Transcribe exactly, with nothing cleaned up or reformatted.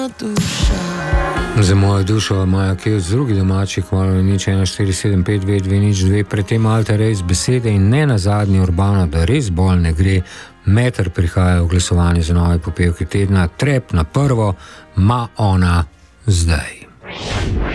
Za mojo dušo Maja Kevc, drugi domači, kmalo nič ena štiri sedem pet dve dve nič dve, predtem Alta Res besede in ne nazadnje Urbano, da res bolj ne gre. Meter prihaja v glasovanje za nove popevke tedna, Trap na prvo, ma ona zdaj.